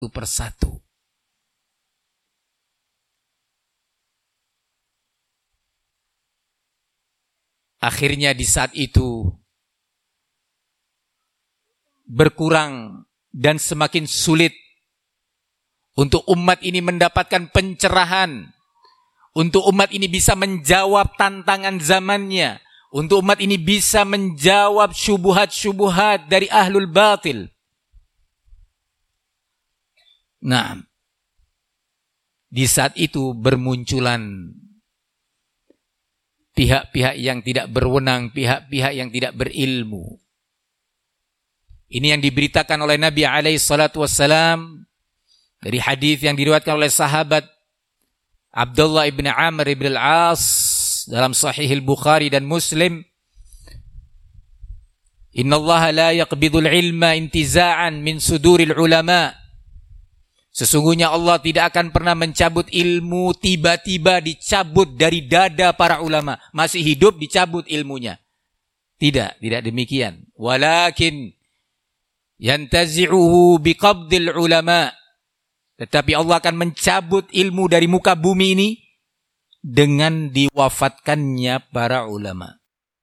persatu. Akhirnya di saat itu berkurang dan semakin sulit untuk umat ini mendapatkan pencerahan, untuk umat ini bisa menjawab tantangan zamannya, untuk umat ini bisa menjawab syubuhat-syubuhat dari ahlul batil. Nah, di saat itu bermunculan pihak-pihak yang tidak berwenang, pihak-pihak yang tidak berilmu. Ini yang diberitakan oleh Nabi SAW dari hadis yang diriwayatkan oleh sahabat Abdullah ibn Amr ibn al-As dalam Sahih al-Bukhari dan Muslim. Inna Allah la yaqbidul ilma intiza'an min suduril ulama. Sesungguhnya Allah tidak akan pernah mencabut ilmu tiba-tiba dicabut dari dada para ulama. Masih hidup dicabut ilmunya. Tidak demikian. Walakin yantazi'uhu biqabdil ulama. Tetapi Allah akan mencabut ilmu dari muka bumi ini dengan diwafatkannya para ulama.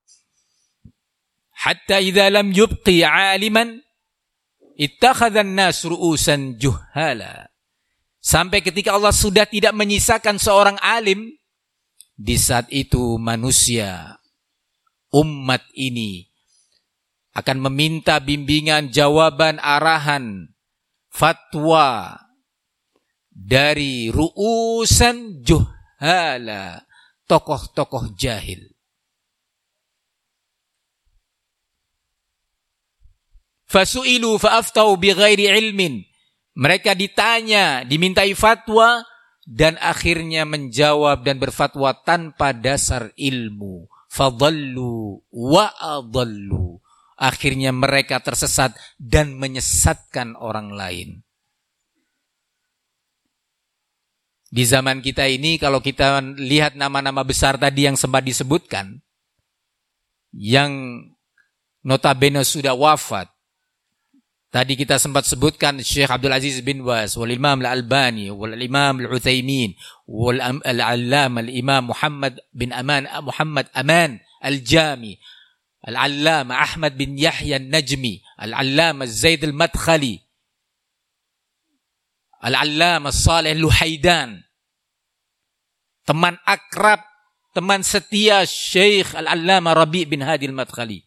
Hatta idza lam yubqi 'aliman ittakhadhan nas ru'usan juhala. Sampai ketika Allah sudah tidak menyisakan seorang alim, di saat itu manusia, umat ini akan meminta bimbingan, jawaban, arahan, fatwa dari ru'usan juhala, tokoh-tokoh jahil. Fasu'ilu fa'aftau bighairi ilmin. Mereka ditanya, dimintai fatwa, dan akhirnya menjawab dan berfatwa tanpa dasar ilmu. Fadallu wa adallu. Akhirnya mereka tersesat dan menyesatkan orang lain. Di zaman kita ini, kalau kita lihat nama-nama besar tadi yang sempat disebutkan, yang notabene sudah wafat, tadi kita sempat sebutkan Syekh Abdul Aziz bin Baz, wal Imam Al-Albani, wal Imam Al-Utsaimin, wal Al-Allamah Al-Imam Muhammad Aman Al-Jami, Al-Allamah Ahmad bin Yahya An-Najmi, Al-Allamah Zaid Al-Madkhali, Al-Allamah Saleh Al-Luhaidan. Teman akrab, teman setia Syekh Al-Allamah Rabi' bin Hadi Al-Madkhali.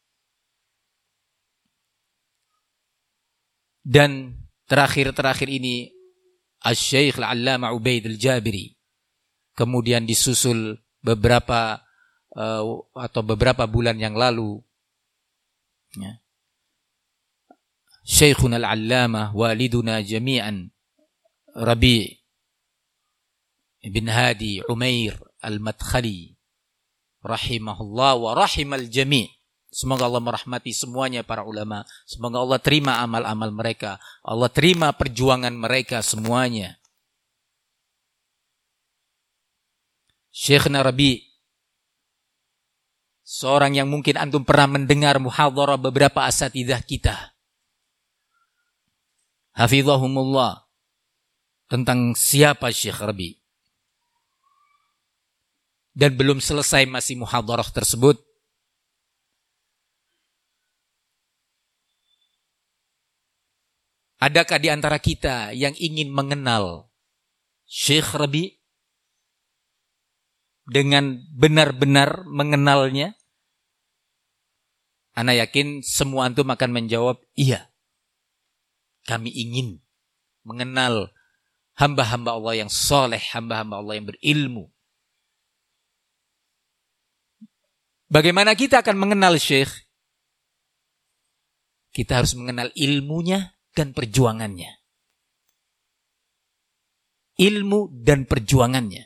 Dan terakhir ini Asy-Syaikh Al-Allamah Ubaid Al-Jabiri. Kemudian disusul beberapa bulan yang lalu, ya, Syekhuna Al-Allamah waliduna jami'an Rabi' bin Hadi Umair Al-Madkhali rahimahullah wa rahimal jami'. Semoga Allah merahmati semuanya para ulama. Semoga Allah terima amal-amal mereka. Allah terima perjuangan mereka semuanya. Syekhna Rabi', seorang yang mungkin antum pernah mendengar muhadharah beberapa asatidzah kita, hafizahumullah, tentang siapa Syekh Rabi'. Dan belum selesai masih muhadharah tersebut, adakah di antara kita yang ingin mengenal Syekh Rabi' dengan benar-benar mengenalnya? Ana yakin semua antum akan menjawab, iya. Kami ingin mengenal hamba-hamba Allah yang soleh, hamba-hamba Allah yang berilmu. Bagaimana kita akan mengenal Syekh? Kita harus mengenal ilmunya dan perjuangannya. Ilmu dan perjuangannya.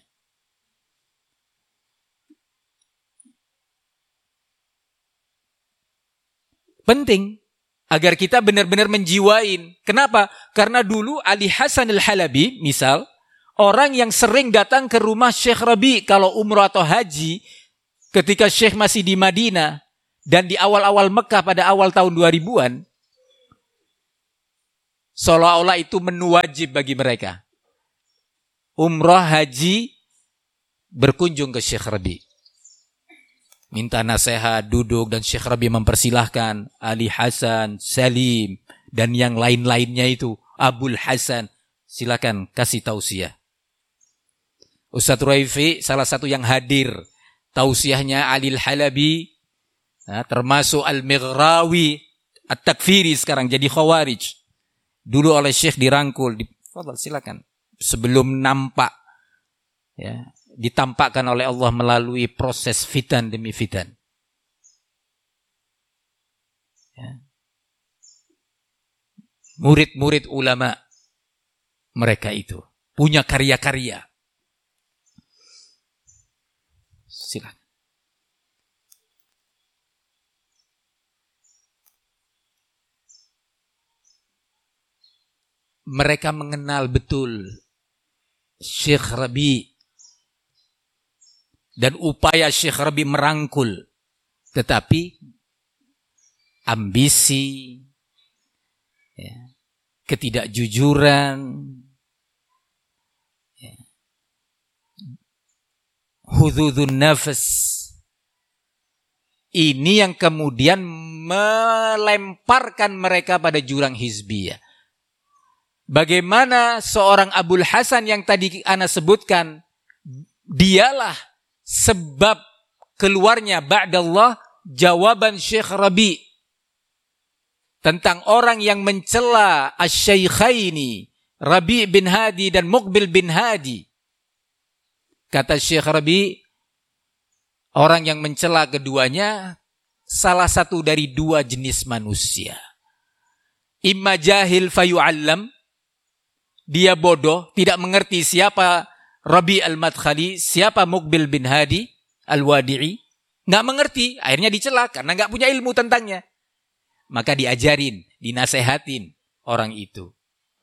Penting agar kita benar-benar menjiwain. Kenapa? Karena dulu Ali Hasan Al-Halabi, misal, orang yang sering datang ke rumah Syekh Rabi' kalau umrah atau haji, ketika Syekh masih di Madinah dan di awal-awal Mekah pada awal tahun 2000-an, Seolah-olah itu menu wajib bagi mereka. Umrah, haji, berkunjung ke Syekh Rabi. Minta nasihat, duduk, dan Syekh Rabi mempersilahkan Ali Hasan, Salim, dan yang lain-lainnya itu. Abul Hasan, silakan kasih tausiah. Ustaz Raifi salah satu yang hadir. Tausiahnya Alil Halabi, termasuk Al-Mighrawi, At-Takfiri sekarang jadi Khawarij. Dulu oleh Syekh dirangkul, silakan. Sebelum nampak, ya, ditampakkan oleh Allah melalui proses fitan demi fitan. Ya. Murid-murid ulama mereka itu punya karya-karya. Silakan. Mereka mengenal betul Syekh Rabi dan upaya Syekh Rabi merangkul, tetapi ambisi, ya, ketidakjujuran, ya, hududun nafas, ini yang kemudian melemparkan mereka pada jurang hizbiyah. Bagaimana seorang Abul Hasan yang tadi ana sebutkan, dialah sebab keluarnya ba'dallah jawaban Syekh Rabi tentang orang yang mencela asy-syaikhaini Rabi bin Hadi dan Muqbil bin Hadi. Kata Syekh Rabi, orang yang mencela keduanya salah satu dari dua jenis manusia. Imma jahil fayu'allam, dia bodoh, tidak mengerti siapa Rabi al-Madkhali, siapa Muqbil bin Hadi al-Wadi'i, nggak mengerti, akhirnya dicela karena nggak punya ilmu tentangnya. Maka diajarin, dinasehatin orang itu.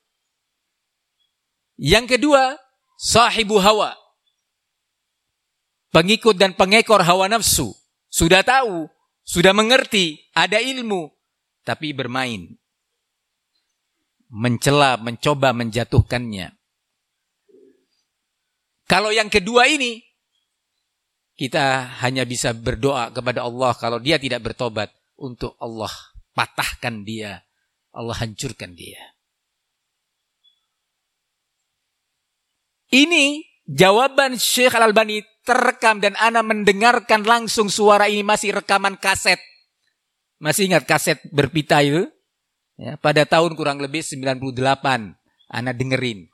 Yang kedua, sahibu hawa, pengikut dan pengekor hawa nafsu, sudah tahu, sudah mengerti, ada ilmu, tapi bermain, mencela, mencoba menjatuhkannya. Kalau yang kedua ini, kita hanya bisa berdoa kepada Allah kalau dia tidak bertobat, untuk Allah patahkan dia, Allah hancurkan dia. Ini jawaban Syekh Al-Albani terekam dan ana mendengarkan langsung suara ini, masih rekaman kaset. Masih ingat kaset berpita itu? Ya, pada tahun kurang lebih 98, ana dengerin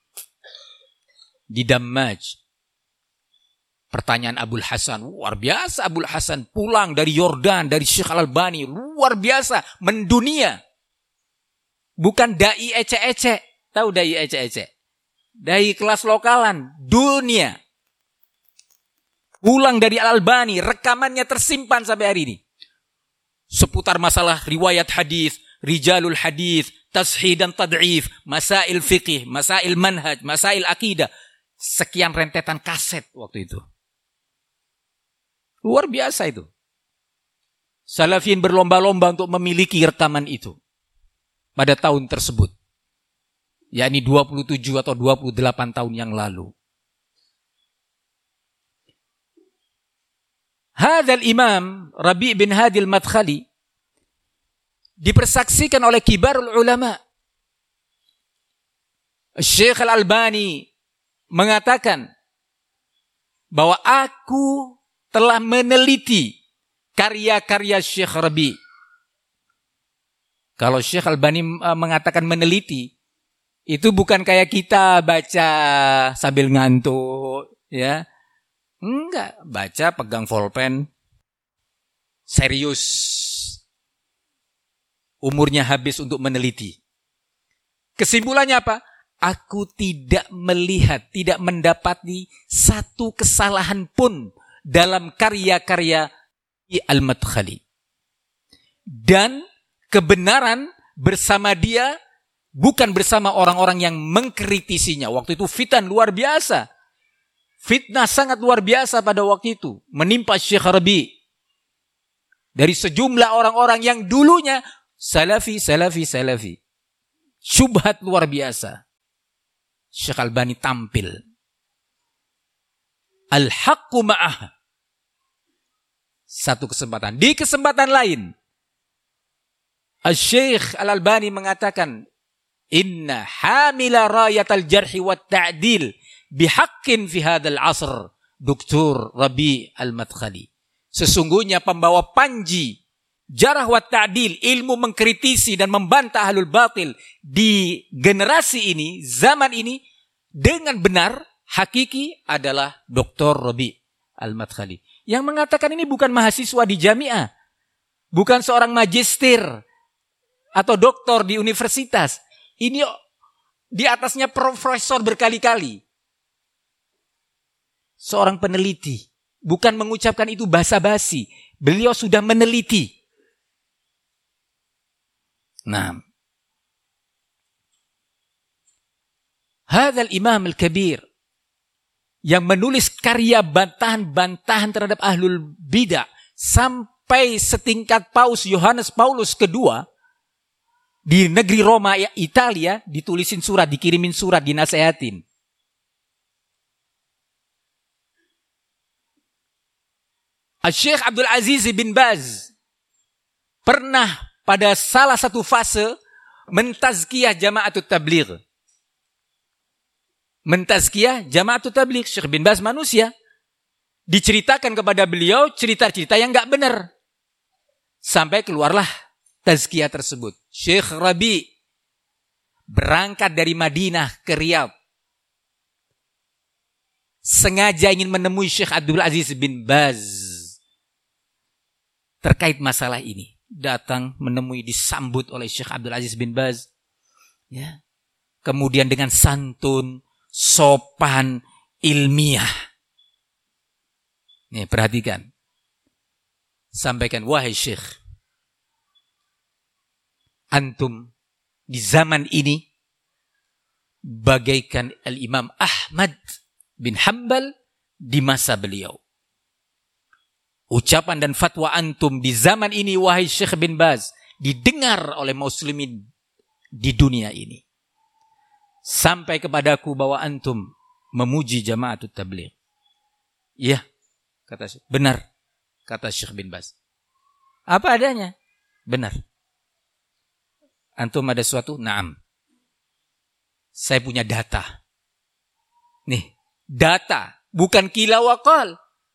di Dammaj. Pertanyaan Abul Hasan, luar biasa. Abul Hasan pulang dari Yordan, dari Syekh Al-Albani, luar biasa, mendunia. Bukan dai ecek-ecek, tahu dai ecek-ecek? Dai kelas lokalan, dunia. Pulang dari Al-Albani, rekamannya tersimpan sampai hari ini. Seputar masalah riwayat hadis, rijalul hadis, tashih dan tad'if, masail fiqih, masail manhaj, masail akidah. Sekian rentetan kaset waktu itu. Luar biasa itu. Salafin berlomba-lomba untuk memiliki rekaman itu pada tahun tersebut. Yakni 27 atau 28 tahun yang lalu. Hadzal Imam Rabi bin Hadi al-Madkhali dipersaksikan oleh kibarul ulama. Syekh Al-Albani mengatakan bahwa aku telah meneliti karya-karya Syekh Rabi. Kalau Syekh Al-Albani mengatakan meneliti, itu bukan kayak kita baca sambil ngantuk, ya. Enggak, baca pegang pulpen, serius. Umurnya habis untuk meneliti. Kesimpulannya apa? Aku tidak melihat, tidak mendapati satu kesalahan pun dalam karya-karya Al-Madkhali. Dan kebenaran bersama dia, bukan bersama orang-orang yang mengkritisinya. Waktu itu fitan luar biasa. Fitnah sangat luar biasa pada waktu itu. Menimpa Syekh Rabi. Dari sejumlah orang-orang yang dulunya Salafi. syubhat luar biasa. Syekh Albani tampil. Al-haqqu ma'ah. Satu kesempatan. Di kesempatan lain, Syekh Al-Albani mengatakan, inna hamila rayatal jarhi wa ta'dil bihaqqin fi hadzal asr, Dr. Rabi Al-Madkhali. Sesungguhnya pembawa panji jarah wa ta'dil, ilmu mengkritisi dan membantah ahlul batil di generasi ini, zaman ini, dengan benar, hakiki adalah Dr. Rabi Al-Madkhali. Yang mengatakan ini bukan mahasiswa di jamiah, bukan seorang magister atau doktor di universitas. Ini di atasnya profesor berkali-kali. Seorang peneliti. Bukan mengucapkan itu basa-basi. Beliau sudah meneliti. Nah. Hadzal Imam Al-Kabir yang menulis karya bantahan-bantahan terhadap ahlul bidah sampai setingkat Paus Yohanes Paulus II di negeri Roma, Italia, ditulisin surat, dikirimin surat, dinasehatin. Syekh Abdul Aziz bin Baz pernah pada salah satu fase mentazkiyah Jama'atut Tabligh. Mentazkiyah Jama'atut Tabligh. Syekh bin Baz manusia. Diceritakan kepada beliau cerita-cerita yang enggak benar. Sampai keluarlah tazkiyah tersebut. Syekh Rabi berangkat dari Madinah ke Riyadh. Sengaja ingin menemui Syekh Abdul Aziz bin Baz terkait masalah ini. Datang menemui, disambut oleh Syekh Abdul Aziz bin Baz. Ya. Kemudian dengan santun, sopan, ilmiah. Nih, perhatikan. Sampaikan, wahai Syekh, antum di zaman ini bagaikan Al-Imam Ahmad bin Hanbal di masa beliau. Ucapan dan fatwa antum di zaman ini, wahai Syekh bin Baz, didengar oleh muslimin di dunia ini. Sampai kepadaku bahwa antum memuji Jama'atut Tabligh. Iya, kata Syekh. Benar, kata Syekh bin Baz. Apa adanya? Benar. Antum ada suatu? Naam. Saya punya data. Nih, data. Bukan kila wakal.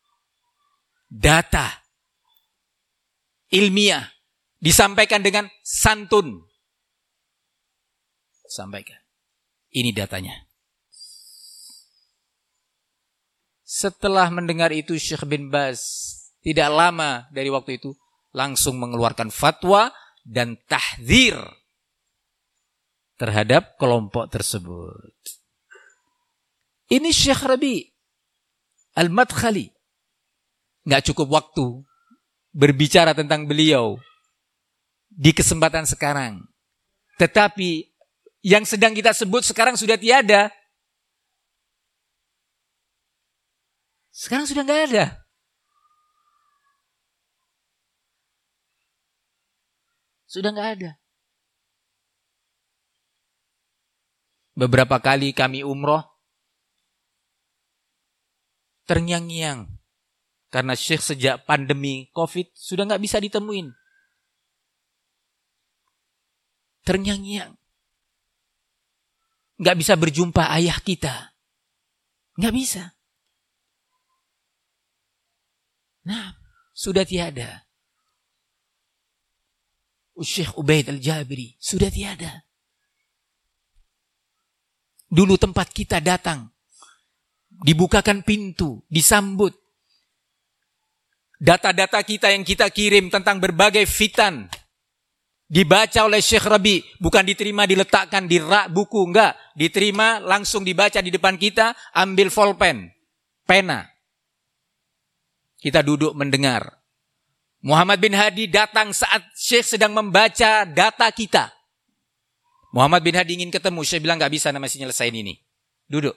Data. Ilmiah. Disampaikan dengan santun. Sampaikan. Ini datanya. Setelah mendengar itu, Syekh bin Baz tidak lama dari waktu itu langsung mengeluarkan fatwa dan tahdzir terhadap kelompok tersebut. Ini Syekh Rabi Al-Madkhali. Nggak cukup waktu berbicara tentang beliau di kesempatan sekarang. Tetapi yang sedang kita sebut sekarang sudah tiada. Sekarang sudah nggak ada. Sudah nggak ada. Beberapa kali kami umroh, terngiang-ngiang. Karena Syekh sejak pandemi COVID sudah nggak bisa ditemuin. Terngiang-ngiang. Nggak bisa berjumpa ayah kita. Nggak bisa. Nah, sudah tiada. Syekh Ubaid Al-Jabiri sudah tiada. Dulu tempat kita datang, dibukakan pintu, disambut. Data-data kita yang kita kirim tentang berbagai fitan dibaca oleh Syekh Rabi, bukan diterima diletakkan di rak buku, enggak, diterima langsung dibaca di depan kita, ambil pulpen, pena. Kita duduk mendengar. Muhammad bin Hadi datang saat Syekh sedang membaca data kita. Muhammad bin Hadi ingin ketemu, Syekh bilang enggak bisa, masih nyelesain ini. Duduk.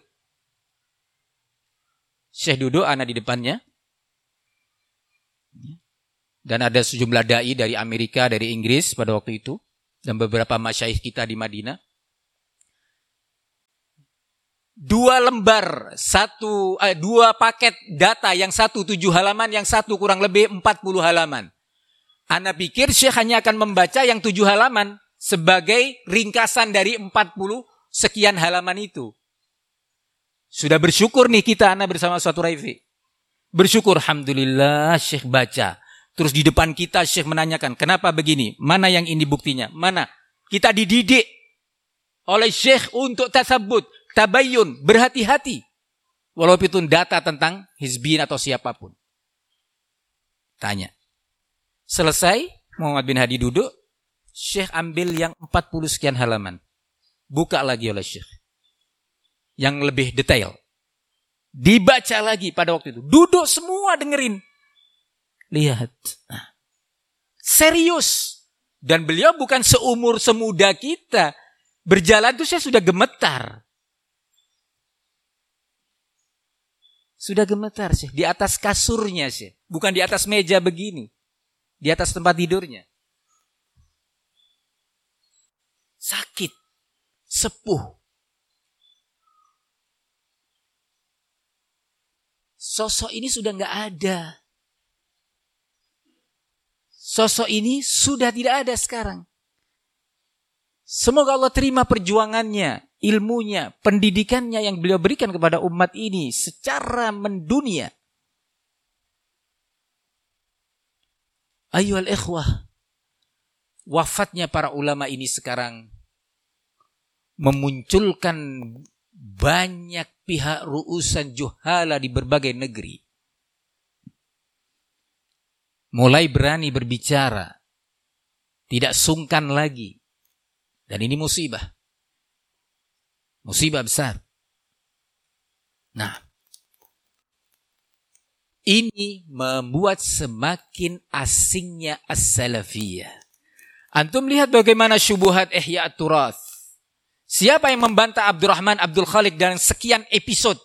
Syekh duduk, ana di depannya. Dan ada sejumlah dai dari Amerika, dari Inggris pada waktu itu. Dan beberapa masyaikh kita di Madinah. 2 lembar, 2 paket data, yang 1 7 halaman, yang 1 kurang lebih 40 halaman. Ana pikir Syekh hanya akan membaca yang 7 halaman sebagai ringkasan dari 40 sekian halaman itu. Sudah bersyukur nih kita, ana bersama suatu Raifi. Bersyukur, alhamdulillah Syekh baca. Terus di depan kita Syekh menanyakan, kenapa begini? Mana yang ini buktinya? Mana? Kita dididik oleh Syekh untuk tasabbut, tabayyun, berhati-hati. Walaupun itu data tentang hizbin atau siapapun. Tanya. Selesai, Muhammad bin Hadi duduk, Syekh ambil yang 40 sekian halaman. Buka lagi oleh Syekh. Yang lebih detail. Dibaca lagi pada waktu itu. Duduk semua dengerin. Lihat. Nah, serius. Dan beliau bukan seumur semuda kita. Berjalan itu saya sudah gemetar. Sudah gemetar sih. Di atas kasurnya sih. Bukan di atas meja begini. Di atas tempat tidurnya. Sakit. Sepuh. Sosok ini sudah nggak ada. Sosok ini sudah tidak ada sekarang. Semoga Allah terima perjuangannya, ilmunya, pendidikannya yang beliau berikan kepada umat ini secara mendunia. Ayyuhal ikhwah, wafatnya para ulama ini sekarang memunculkan banyak pihak ru'usan juhala di berbagai negeri. Mulai berani berbicara, tidak sungkan lagi. Dan ini musibah. Musibah besar. Nah, ini membuat semakin asingnya as-salafiyah. Antum lihat bagaimana syubuhat Ihya at-Turath. Siapa yang membantah Abdurrahman Abdul Khaliq dalam sekian episode?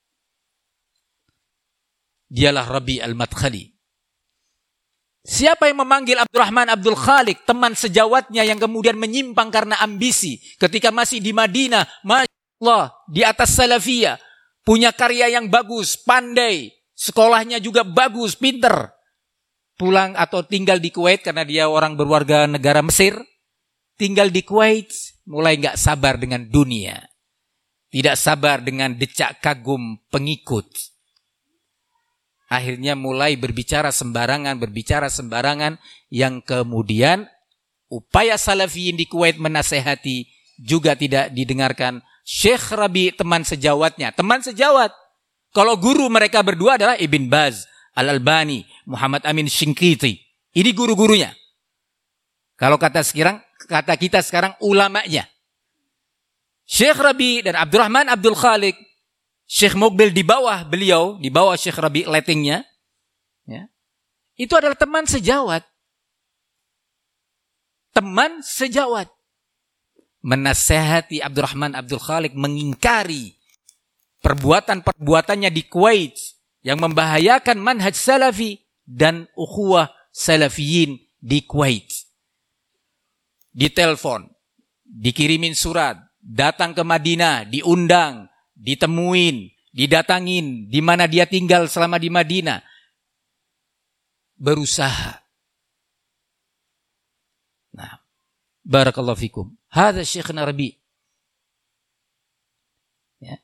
Dialah Rabi al-Madkhali. Siapa yang memanggil Abdurrahman Abdul Khaliq, teman sejawatnya yang kemudian menyimpang karena ambisi ketika masih di Madinah, Masya Allah, di atas salafiyah, punya karya yang bagus, pandai, sekolahnya juga bagus, pinter. Pulang atau tinggal di Kuwait karena dia orang berwarga negara Mesir, tinggal di Kuwait, mulai gak sabar dengan dunia. Tidak sabar dengan decak kagum pengikut. Akhirnya mulai berbicara sembarangan yang kemudian upaya salafiyin di Kuwait menasehati juga tidak didengarkan. Syekh Rabi teman sejawatnya, teman sejawat. Kalau guru mereka berdua adalah Ibn Baz, Al-Albani, Muhammad Amin Shinqiti. Ini guru-gurunya. Kalau kata kita sekarang ulamanya. Syekh Rabi dan Abdurrahman Abdul Khaliq, Syekh Muqbil di bawah beliau, di bawah Syekh Rabi lettingnya, ya, itu adalah teman sejawat. Teman sejawat. Menasehati Abdurrahman Abdul Khaliq, mengingkari perbuatan-perbuatannya di Kuwait yang membahayakan manhaj salafi dan ukhuwah salafiyin di Kuwait. Ditelepon, dikirimin surat, datang ke Madinah, diundang, ditemuin, didatangin, di mana dia tinggal selama di Madinah. Berusaha. Nah, barakallahu fikum. Hadza Syekhna Rabi. Ya.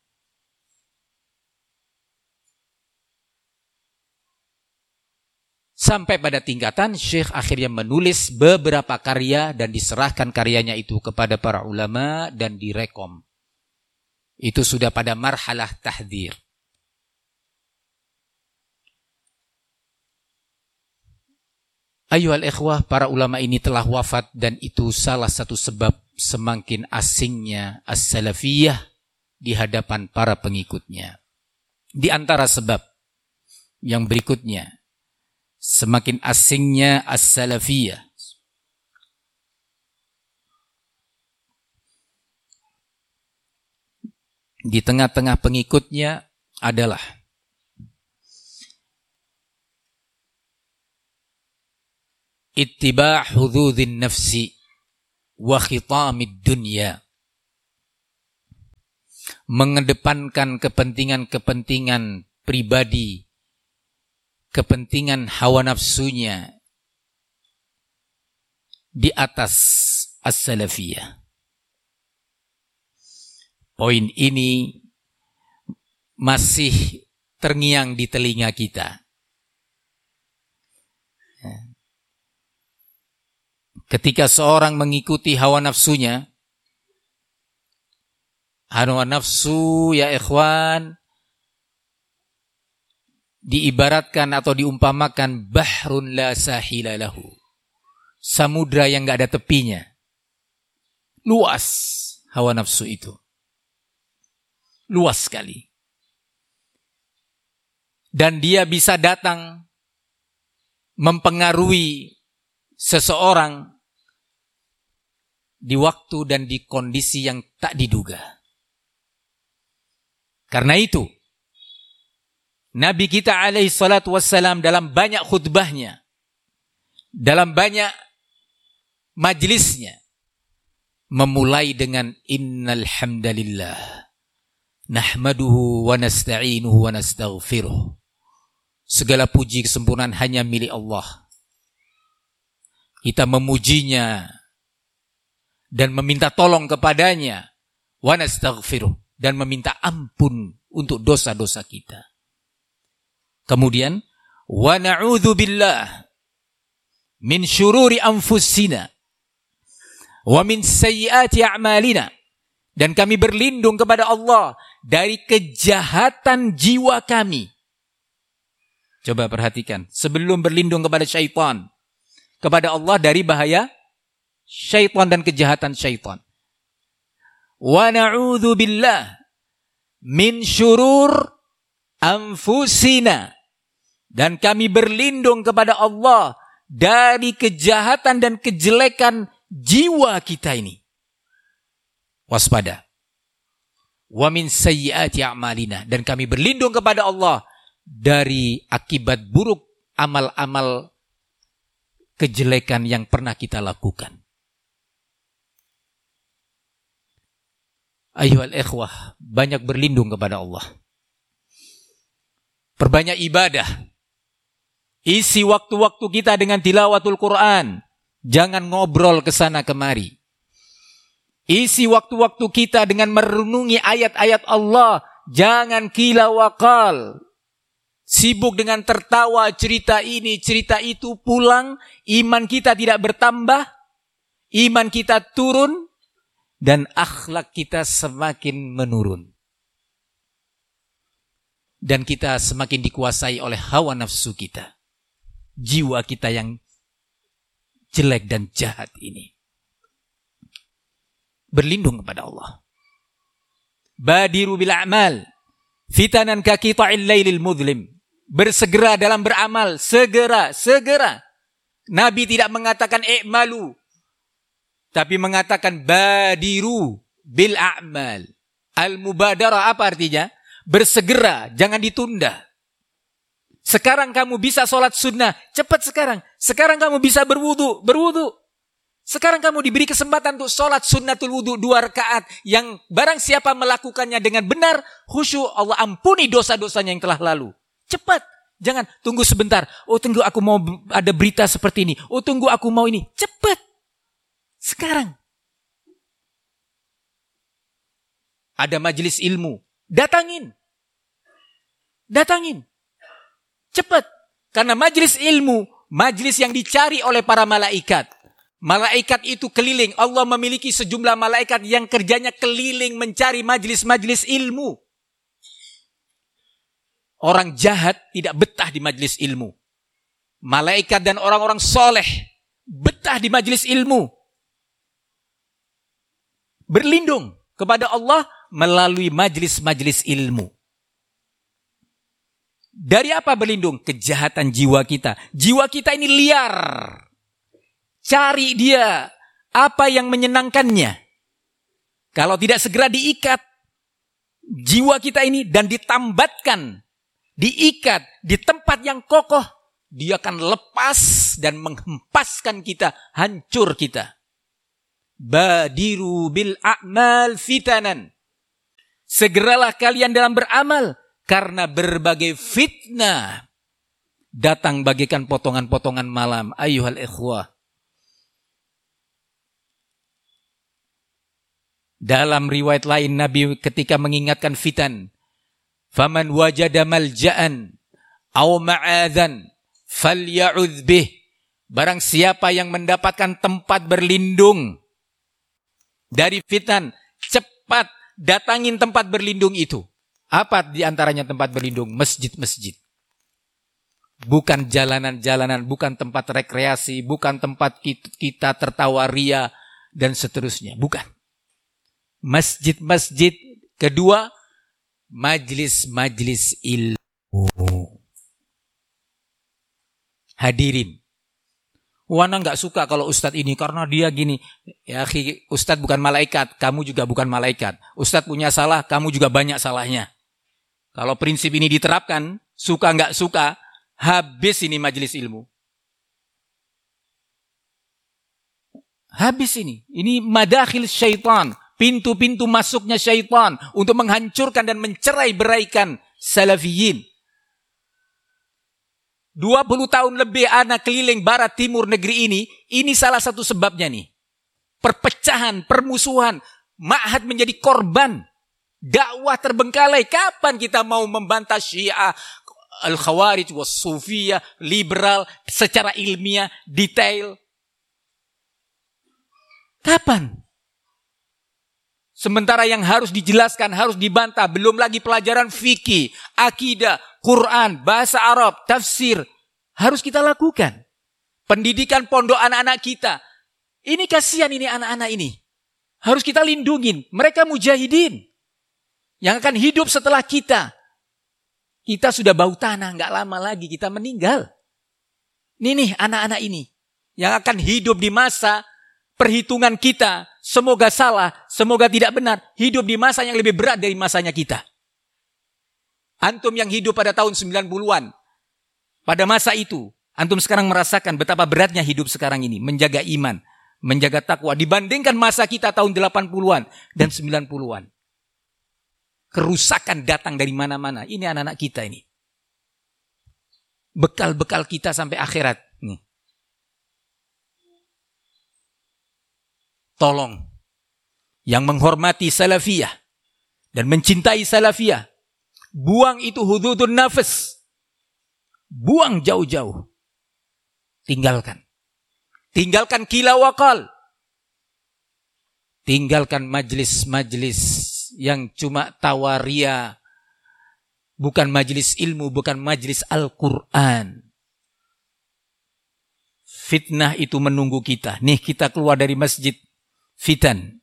Sampai pada tingkatan Syekh akhirnya menulis beberapa karya dan diserahkan karyanya itu kepada para ulama dan direkom. Itu sudah pada marhalah tahdzir. Ayyuhal ikhwah, para ulama ini telah wafat dan itu salah satu sebab semakin asingnya as-salafiyah di hadapan para pengikutnya. Di antara sebab yang berikutnya, semakin asingnya as-salafiyah di tengah-tengah pengikutnya adalah ittiba' hududhin nafsi wa khitamid dunya mengedepankan kepentingan-kepentingan pribadi, kepentingan hawa nafsunya di atas as-salafiyah. Poin ini masih terngiang di telinga kita. Ketika seorang mengikuti hawa nafsunya, hawa nafsu ya ikhwan diibaratkan atau diumpamakan bahrun la sahila lahu, samudra yang gak ada tepinya. Luas hawa nafsu itu, luas sekali. Dan dia bisa datang mempengaruhi seseorang di waktu dan di kondisi yang tak diduga. Karena itu, Nabi kita alaihi salatu wassalam dalam banyak khutbahnya, dalam banyak majlisnya, memulai dengan innal hamdalillah nahmaduhu wa nasta'inuhu wa nastaghfiruh. Segala puji kesempurnaan hanya milik Allah. Kita memujinya dan meminta tolong kepadanya, wa nastaghfiruh, dan meminta ampun untuk dosa-dosa kita. Kemudian wa na'udzu billah min syururi anfusina wa min sayyiati a'malina, dan kami berlindung kepada Allah dari kejahatan jiwa kami. Coba perhatikan, sebelum berlindung kepada syaitan, kepada Allah dari bahaya syaitan dan kejahatan syaitan. Wa na'udzu billah min syurur anfusina, dan kami berlindung kepada Allah dari kejahatan dan kejelekan jiwa kita ini. Waspada. Wa min sayyiati a'malina, dan kami berlindung kepada Allah dari akibat buruk amal-amal kejelekan yang pernah kita lakukan. Ayyuhal ikhwah, banyak berlindung kepada Allah. Perbanyak ibadah. Isi waktu-waktu kita dengan tilawatul Quran. Jangan ngobrol ke sana kemari. Isi waktu-waktu kita dengan merenungi ayat-ayat Allah. Jangan kila wakal. Sibuk dengan tertawa, cerita ini, cerita itu, pulang, iman kita tidak bertambah, iman kita turun, dan akhlak kita semakin menurun. Dan kita semakin dikuasai oleh hawa nafsu kita. Jiwa kita yang jelek dan jahat ini. Berlindung kepada Allah. Badiru bil a'mal fitanan ka qita'il lailil mudlim. Bersegera dalam beramal, segera. Nabi tidak mengatakan i'malu, tapi mengatakan badiru bil a'mal. Al-mubadarah apa artinya? Bersegera, jangan ditunda. Sekarang kamu bisa sholat sunnah, cepat sekarang. Sekarang kamu bisa berwudu. Sekarang kamu diberi kesempatan untuk sholat sunnatul wudu 2 rakaat. Yang barang siapa melakukannya dengan benar, khusyuk, Allah ampuni dosa-dosanya yang telah lalu. Cepat, jangan tunggu sebentar. Oh tunggu aku mau ada berita seperti ini. Oh tunggu aku mau ini. Cepat, sekarang. Ada majelis ilmu, datangin. Cepat, karena majelis ilmu, majelis yang dicari oleh para malaikat. Malaikat itu keliling. Allah memiliki sejumlah malaikat yang kerjanya keliling mencari majelis-majelis ilmu. Orang jahat tidak betah di majelis ilmu. Malaikat dan orang-orang soleh betah di majelis ilmu. Berlindung kepada Allah melalui majelis-majelis ilmu. Dari apa berlindung? Kejahatan jiwa kita. Jiwa kita ini liar. Cari dia apa yang menyenangkannya. Kalau tidak segera diikat jiwa kita ini dan ditambatkan, diikat di tempat yang kokoh, dia akan lepas dan menghempaskan kita, hancur kita. Badiru bil a'mal fitanan. Segeralah kalian dalam beramal, karena berbagai fitnah datang bagaikan potongan-potongan malam. Ayyuhal ikhwah. Dalam riwayat lain Nabi ketika mengingatkan fitan, faman wajada malja'an aw ma'adhan falya'udz bih. Barang siapa yang mendapatkan tempat berlindung dari fitan, cepat datangin tempat berlindung itu. Apa diantaranya tempat berlindung? Masjid-masjid. Bukan jalanan-jalanan, bukan tempat rekreasi, bukan tempat kita tertawa ria, dan seterusnya. Bukan. Masjid-masjid. Kedua, majlis-majlis ilmu. Hadirin. Wana nggak suka kalau ustadz ini karena dia gini. Ya, ustadz bukan malaikat, kamu juga bukan malaikat. Ustadz punya salah, kamu juga banyak salahnya. Kalau prinsip ini diterapkan, suka nggak suka, habis ini majelis ilmu. Habis ini. Ini madakhil syaitan, pintu-pintu masuknya syaitan untuk menghancurkan dan mencerai-beraikan salafiyin. 20 tahun lebih anak keliling barat timur negeri ini salah satu sebabnya nih. Perpecahan, permusuhan, ma'had menjadi korban, dakwah terbengkalai. Kapan kita mau membantah Syiah, Al-Khawarij, Was-Sufiyah, liberal secara ilmiah, detail? Kapan? Sementara yang harus dijelaskan, harus dibantah, belum lagi pelajaran fikih, akidah, Quran, bahasa Arab, tafsir, harus kita lakukan. Pendidikan pondok anak-anak kita. Ini kasihan ini anak-anak ini. Harus kita lindungin. Mereka mujahidin. Yang akan hidup setelah kita. Kita sudah bau tanah, gak lama lagi kita meninggal. Ini nih anak-anak ini. Yang akan hidup di masa perhitungan kita. Semoga salah, semoga tidak benar. Hidup di masa yang lebih berat dari masanya kita. Antum yang hidup pada tahun 90-an. Pada masa itu, antum sekarang merasakan betapa beratnya hidup sekarang ini. Menjaga iman, menjaga takwa. Dibandingkan masa kita tahun 80-an dan 90-an. Kerusakan datang dari mana-mana. Ini anak-anak kita ini. Bekal-bekal kita sampai akhirat. Nih. Tolong. Yang menghormati salafiyah. Dan mencintai salafiyah. Buang itu hududun nafas. Buang jauh-jauh. Tinggalkan. Tinggalkan kila wakal. Tinggalkan majlis-majlis yang cuma tawaria. Bukan majlis ilmu, bukan majlis Al-Quran. Fitnah itu menunggu kita. Nih kita keluar dari masjid. Fitan.